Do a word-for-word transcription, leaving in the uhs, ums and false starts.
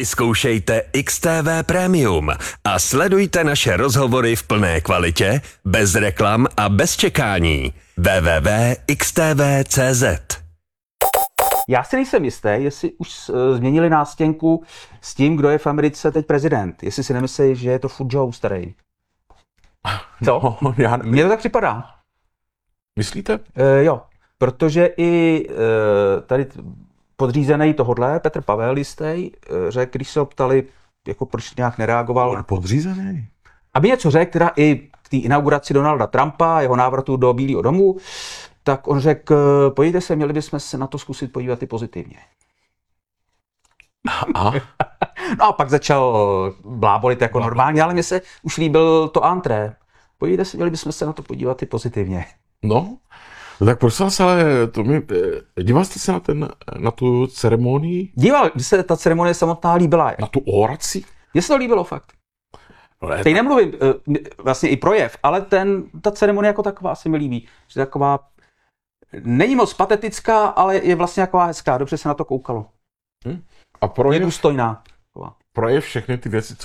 Vyzkoušejte X T V Premium a sledujte naše rozhovory v plné kvalitě, bez reklam a bez čekání. w w w tečka x t v tečka c z Já si nejsem jistý, jestli už uh, změnili nástěnku s tím, kdo je v Americe teď prezident. Jestli si nemyslí, že je to furt Joe starý. Co? No, já Mně to tak připadá. Myslíte? Uh, jo, protože i uh, tady podřízený tohodle, Petr Pavel jistý, uh, řekl, když se ho ptali, jako proč nějak nereagoval. Podřízený? Aby něco řekl, teda i k té inauguraci Donalda Trumpa, jeho návratu do Bílého domu, tak on řekl, podívejte se, měli bychom se na to zkusit podívat i pozitivně. A? No a pak začal blábolit jako normálně, ale mně se už líbil to antré. Podívejte se, měli bychom se na to podívat i pozitivně. No, no tak prosím vás, ale to mi, díval jste se na, ten, na tu ceremonii? Díval, mně se ta ceremonie samotná líbila. Na tu oraci? Mně se to líbilo fakt. Ale Teď nemluvím, vlastně i projev, ale ten, ta ceremonie jako taková se mi líbí. Že taková, není moc patetická, ale je vlastně taková hezká, dobře se na to koukalo. Hm? A Je projev, důstojná. projev všechny ty věci,